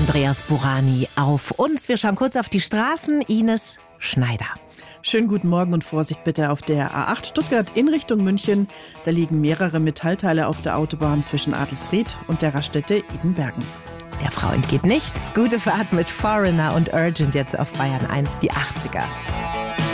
Andreas Burani auf uns. Wir schauen kurz auf die Straßen. Ines Schneider. Schönen guten Morgen und Vorsicht bitte auf der A8 Stuttgart in Richtung München. Da liegen mehrere Metallteile auf der Autobahn zwischen Adelsried und der Raststätte Idenbergen. Der Frau entgeht nichts. Gute Fahrt mit Foreigner und Urgent jetzt auf Bayern 1, die 80er.